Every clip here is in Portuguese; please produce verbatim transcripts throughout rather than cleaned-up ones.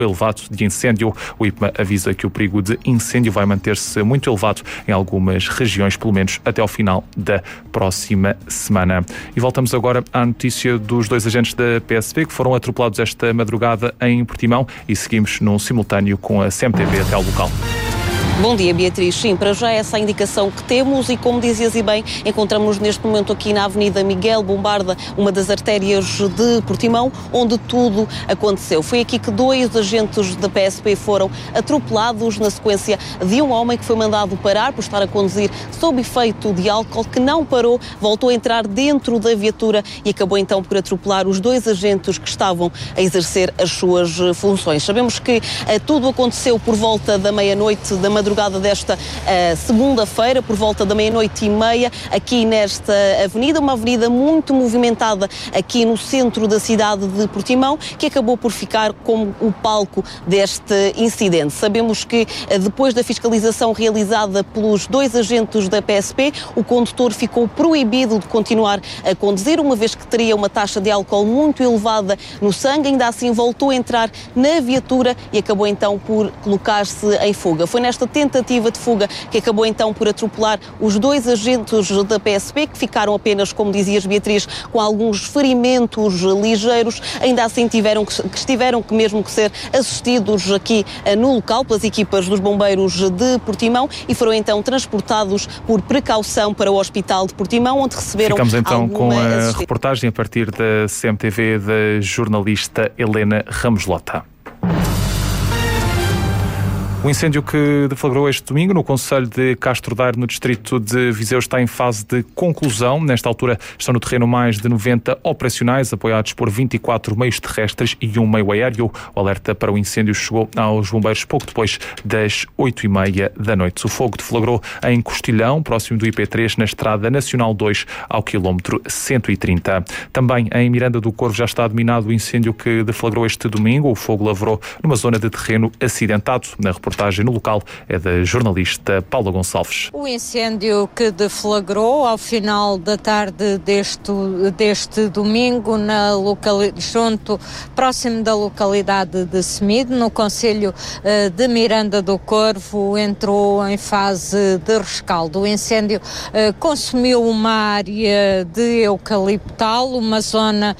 elevado de incêndio. O I P M A avisa que o perigo de incêndio vai manter-se muito elevado em algumas regiões, pelo menos até ao final da próxima semana. E voltamos agora à notícia dos dois agentes da P S P que foram atropelados esta madrugada em Portimão e seguimos num simultâneo com a C M T V até ao local. Bom dia, Beatriz. Sim, para já essa é a indicação que temos e, como dizias e bem, encontramos-nos neste momento aqui na Avenida Miguel Bombarda, uma das artérias de Portimão, onde tudo aconteceu. Foi aqui que dois agentes da P S P foram atropelados na sequência de um homem que foi mandado parar por estar a conduzir sob efeito de álcool, que não parou, voltou a entrar dentro da viatura e acabou então por atropelar os dois agentes que estavam a exercer as suas funções. Sabemos que eh, tudo aconteceu por volta da meia-noite da madrugada desta uh, segunda-feira, por volta da meia-noite e meia, aqui nesta avenida, uma avenida muito movimentada aqui no centro da cidade de Portimão, que acabou por ficar como o palco deste incidente. Sabemos que uh, depois da fiscalização realizada pelos dois agentes da P S P, o condutor ficou proibido de continuar a conduzir, uma vez que teria uma taxa de álcool muito elevada no sangue. Ainda assim voltou a entrar na viatura e acabou então por colocar-se em fuga. Foi nesta tentativa de fuga que acabou então por atropelar os dois agentes da P S P, que ficaram apenas, como dizias, Beatriz, com alguns ferimentos ligeiros. Ainda assim tiveram que, que tiveram que mesmo que ser assistidos aqui no local pelas equipas dos bombeiros de Portimão e foram então transportados por precaução para o Hospital de Portimão, onde receberam Ficamos então com a assistência. reportagem a partir da C M T V da jornalista Helena Ramos Lota. O incêndio que deflagrou este domingo no concelho de Castro Daire, no distrito de Viseu, está em fase de conclusão. Nesta altura estão no terreno mais de noventa operacionais, apoiados por vinte e quatro meios terrestres e um meio aéreo. O alerta para o incêndio chegou aos bombeiros pouco depois das oito e meia da noite. O fogo deflagrou em Costilhão, próximo do I P três, na Estrada Nacional dois, ao quilómetro cento e trinta. Também em Miranda do Corvo já está dominado o incêndio que deflagrou este domingo. O fogo lavrou numa zona de terreno acidentado. Na reportagem no local é da jornalista Paula Gonçalves. O incêndio que deflagrou ao final da tarde deste, deste domingo, na locali- junto, próximo da localidade de Semido, no concelho uh, de Miranda do Corvo, entrou em fase de rescaldo. O incêndio uh, consumiu uma área de eucaliptal, uma zona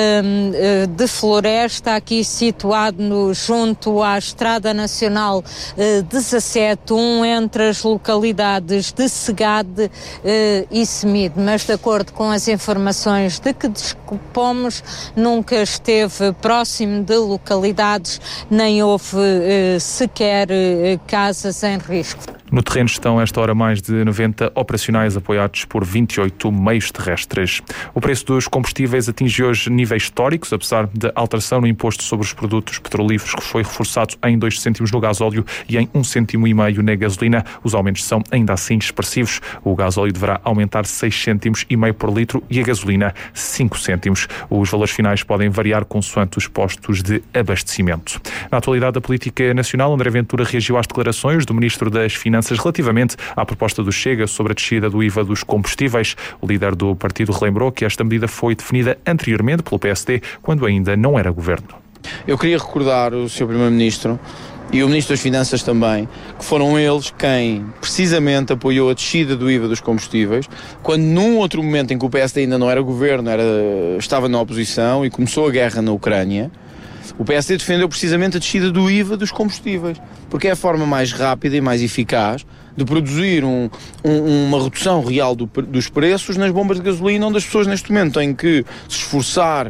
um, uh, de floresta, aqui situado no, junto à Estrada Nacional dezassete, um entre as localidades de Segade uh, e Semido, mas de acordo com as informações de que dispomos, nunca esteve próximo de localidades, nem houve uh, sequer uh, casas em risco. No terreno estão, a esta hora, mais de noventa operacionais apoiados por vinte e oito meios terrestres. O preço dos combustíveis atinge hoje níveis históricos, apesar da alteração no imposto sobre os produtos petrolíferos, que foi reforçado em dois cêntimos no gasóleo e em um cêntimo e meio na gasolina. Os aumentos são ainda assim expressivos. O gasóleo deverá aumentar seis cêntimos e meio por litro e a gasolina cinco cêntimos. Os valores finais podem variar consoante os postos de abastecimento. Na atualidade da política nacional, André Ventura reagiu às declarações do Ministro das Finanças relativamente à proposta do Chega sobre a descida do I V A dos combustíveis. O líder do partido relembrou que esta medida foi definida anteriormente pelo P S D, quando ainda não era governo. Eu queria recordar o senhor Primeiro-Ministro e o Ministro das Finanças também, que foram eles quem precisamente apoiou a descida do I V A dos combustíveis, quando num outro momento em que o P S D ainda não era governo, era, estava na oposição e começou a guerra na Ucrânia, o P S D defendeu precisamente a descida do I V A dos combustíveis, porque é a forma mais rápida e mais eficaz de produzir um, um, uma redução real do, dos preços nas bombas de gasolina, onde as pessoas neste momento têm que se esforçar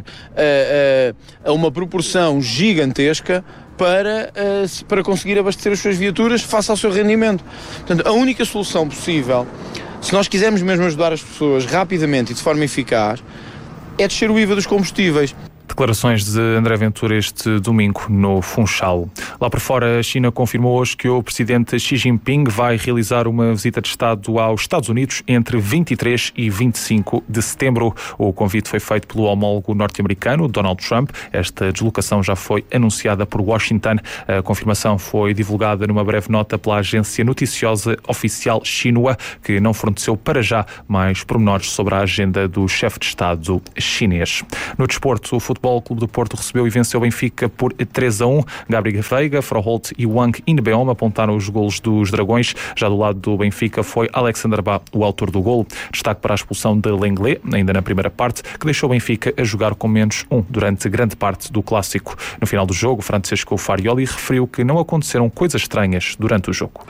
a, a, a uma proporção gigantesca para, uh, para conseguir abastecer as suas viaturas face ao seu rendimento. Portanto, a única solução possível, se nós quisermos mesmo ajudar as pessoas rapidamente e de forma eficaz, é descer o I V A dos combustíveis. Declarações de André Ventura este domingo no Funchal. Lá por fora, a China confirmou hoje que o presidente Xi Jinping vai realizar uma visita de Estado aos Estados Unidos entre vinte e três e vinte e cinco de setembro. O convite foi feito pelo homólogo norte-americano, Donald Trump. Esta deslocação já foi anunciada por Washington. A confirmação foi divulgada numa breve nota pela agência noticiosa oficial Xinhua, que não forneceu para já mais pormenores sobre a agenda do chefe de Estado chinês. No desporto, o futebol Futebol Clube do Porto recebeu e venceu o Benfica por três a um. Gabriel Veiga, Froholt e Wang Inbeom apontaram os golos dos Dragões. Já do lado do Benfica foi Alexander Ba o autor do golo. Destaque para a expulsão de Lenglet, ainda na primeira parte, que deixou o Benfica a jogar com menos um durante grande parte do clássico. No final do jogo, Francesco Farioli referiu que não aconteceram coisas estranhas durante o jogo.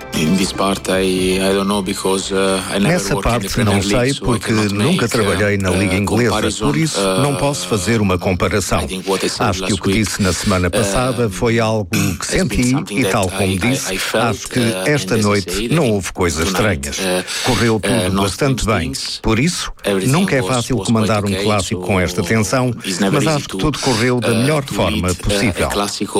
Nessa parte não sei porque nunca trabalhei na Liga Inglesa, por isso não posso fazer uma comparação. Acho que o que disse na semana passada foi algo que senti e, tal como disse, acho que esta noite não houve coisas estranhas. Correu tudo bastante bem. Por isso, nunca é fácil comandar um clássico com esta tensão, mas acho que tudo correu da melhor forma possível.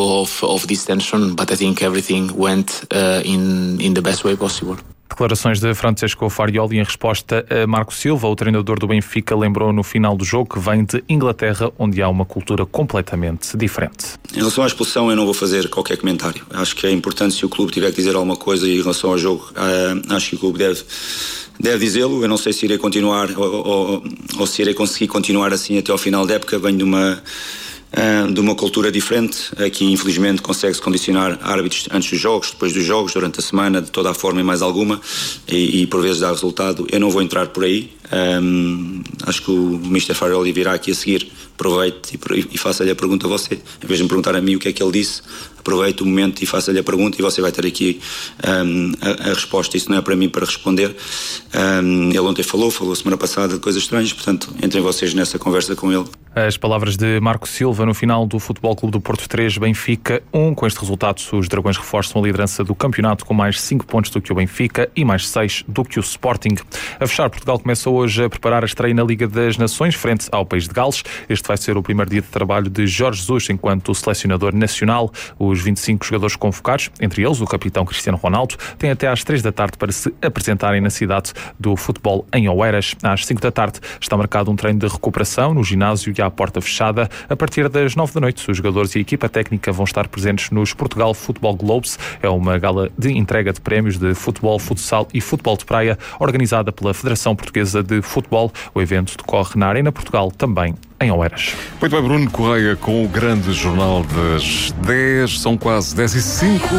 Declarações de Francesco Farioli em resposta a Marco Silva. O treinador do Benfica lembrou no final do jogo que vem de Inglaterra, onde há uma cultura completamente diferente. Em relação à expulsão, eu não vou fazer qualquer comentário. Acho que é importante, se o clube tiver que dizer alguma coisa em relação ao jogo, uh, acho que o clube deve, deve dizê-lo. Eu não sei se irei continuar ou, ou, ou se irei conseguir continuar assim até ao final da época. Venho de uma... Uh, de uma cultura diferente. Aqui infelizmente consegue-se condicionar árbitros antes dos jogos, depois dos jogos, durante a semana, de toda a forma e mais alguma, e, e por vezes dá resultado. Eu não vou entrar por aí. Um, acho que o mister Farioli virá aqui a seguir. Aproveite e, e faça-lhe a pergunta a você, em vez de me perguntar a mim o que é que ele disse. Aproveite o momento e faça-lhe a pergunta e você vai ter aqui um, a, a resposta. Isso não é para mim para responder. Um, ele ontem falou, falou semana passada de coisas estranhas, portanto, entrem vocês nessa conversa com ele. As palavras de Marco Silva no final do Futebol Clube do Porto três, Benfica um. Com este resultado, os Dragões reforçam a liderança do campeonato com mais cinco pontos do que o Benfica e mais seis do que o Sporting. A fechar, Portugal começa hoje a preparar a estreia na Liga das Nações frente ao País de Gales. Este vai ser o primeiro dia de trabalho de Jorge Jesus enquanto selecionador nacional. Os vinte e cinco jogadores convocados, entre eles o capitão Cristiano Ronaldo, têm até às três da tarde para se apresentarem na cidade do futebol em Oeiras. Às cinco da tarde está marcado um treino de recuperação no ginásio e à porta fechada. A partir das nove da noite, os jogadores e a equipa técnica vão estar presentes nos Portugal Football Globes. É uma gala de entrega de prémios de futebol, futsal e futebol de praia, organizada pela Federação Portuguesa de Futebol. O evento decorre na Arena Portugal, também em Oeiras. Muito bem, Bruno Correia com o grande jornal das dez, são quase dez e cinco.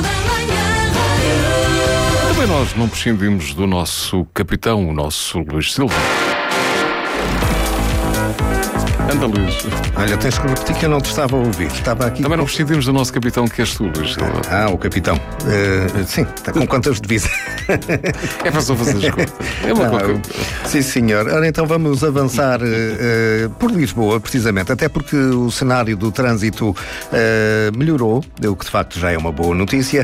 Também nós não prescindimos do nosso capitão, o nosso Luís Silva. Anda, Luís. Olha, tens que repetir que eu não te estava a ouvir. Estava aqui. Também não prescindimos do nosso capitão, que és tu, Luís Silva. Ah, o capitão. Uh, sim, está com quantas divisas? É para só fazer as contas. É uma não, coisa. Sim, senhor. Ora, então vamos avançar uh, uh, por Lisboa, precisamente, até porque o cenário do trânsito uh, melhorou, o que de facto já é uma boa notícia.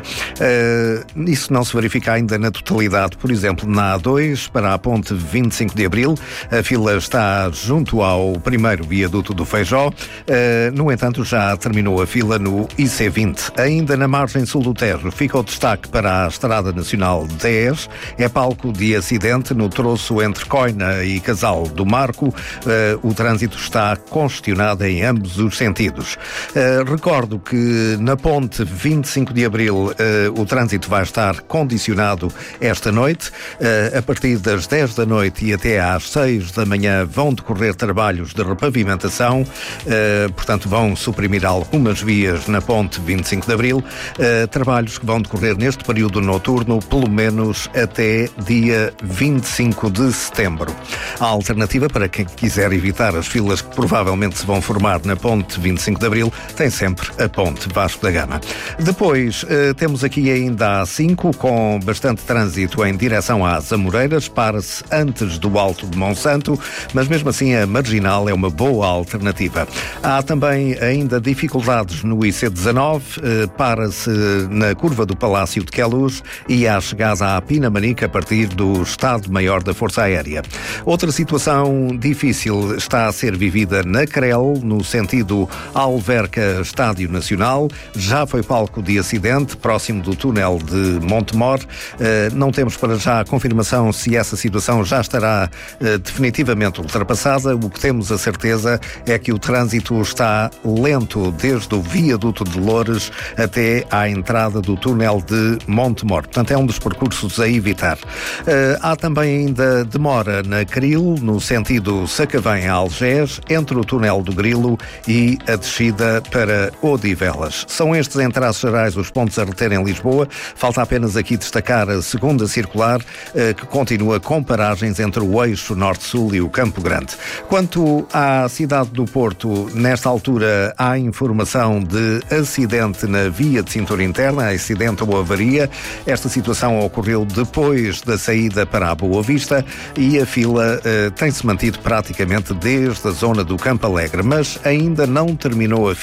Uh, isso não se verifica ainda na totalidade. Por exemplo, na A dois, para a ponte vinte e cinco de Abril, a fila está junto ao primeiro viaduto do Feijó. Uh, no entanto, já terminou a fila no I C vinte. Ainda na margem sul do Tejo, fica o destaque para a Estrada Nacional dez. É palco de acidente no troço entre Coina e Casal do Marco. Uh, o trânsito está congestionado em ambos os sentidos. Uh, recordo que na ponte vinte e cinco de Abril uh, o trânsito vai estar condicionado esta noite. Uh, a partir das dez da noite e até às seis da manhã vão decorrer trabalhos de repavimentação. Uh, portanto, vão suprimir algumas vias na ponte vinte e cinco de Abril. Uh, trabalhos que vão decorrer neste período noturno, pelo menos até dia vinte e cinco de setembro. A alternativa para quem quiser evitar as filas que provavelmente se vão formar na ponte vinte e cinco de Abril tem sempre a ponte Vasco da Gama. Depois, uh, temos aqui ainda a A cinco, com bastante trânsito em direção às Amoreiras. Para-se antes do Alto de Monsanto, mas mesmo assim a Marginal é uma boa alternativa. Há também ainda dificuldades no I C dezanove, eh, para-se na curva do Palácio de Queluz e à chegada à Pinamanique a partir do Estado-Maior da Força Aérea. Outra situação difícil está a ser vivida na Crel, no sentido Alverca Estádio Nacional. Já foi palco de acidente próximo do túnel de Montemor. Eh, não temos para já a confirmação se essa situação já estará eh, definitivamente ultrapassada. O que temos a certeza certeza é que o trânsito está lento desde o viaduto de Loures até à entrada do túnel de Montemor. Portanto, é um dos percursos a evitar. Uh, há também ainda demora na Cril, no sentido Sacavém-Algés, entre o túnel do Grilo e a descida para Odivelas. São estes, em traços gerais, os pontos a reter em Lisboa. Falta apenas aqui destacar a segunda circular, uh, que continua com paragens entre o eixo norte-sul e o Campo Grande. Quanto à cidade do Porto, nesta altura há informação de acidente na via de cintura interna, acidente ou avaria. Esta situação ocorreu depois da saída para a Boa Vista e a fila uh, tem-se mantido praticamente desde a zona do Campo Alegre, mas ainda não terminou a